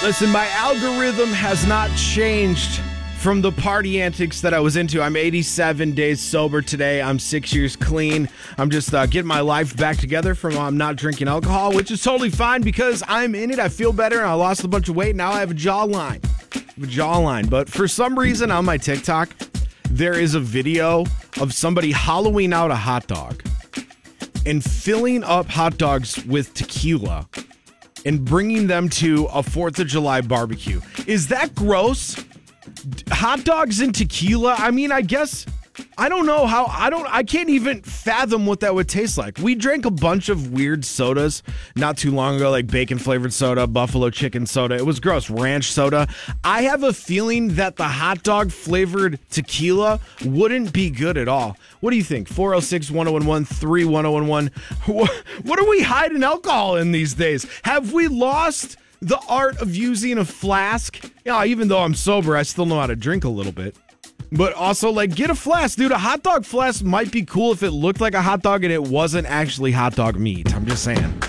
Listen, my algorithm has not changed from the party antics that I was into. I'm 87 days sober today. I'm 6 years clean. I'm just getting my life back together from not drinking alcohol, which is totally fine because I'm in it. I feel better, and I lost a bunch of weight. Now I have a jawline. But for some reason on my TikTok, there is a video of somebody hollowing out a hot dog and filling up hot dogs with tequila and bringing them to a 4th of July barbecue. Is that gross? Hot dogs and tequila? I mean, I guess, I don't know how, I can't even fathom what that would taste like. We drank a bunch of weird sodas not too long ago, like bacon flavored soda, buffalo chicken soda. It was gross. Ranch soda. I have a feeling that the hot dog flavored tequila wouldn't be good at all. What do you think? 406-1011-31011. What are we hiding alcohol in these days? Have we lost the art of using a flask? Yeah, even though I'm sober, I still know how to drink a little bit. But also, like, get a flask, dude. A hot dog flask might be cool if it looked like a hot dog and it wasn't actually hot dog meat. I'm just saying.